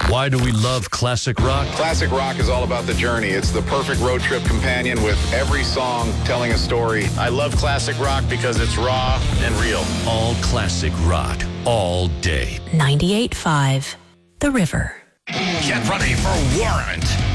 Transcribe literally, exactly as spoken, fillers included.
Why do we love classic rock? Classic rock is all about the journey. It's the perfect road trip companion with every song telling a story. I love classic rock because it's raw and real. All classic rock, all day. ninety-eight point five The River. Get ready for Warrant.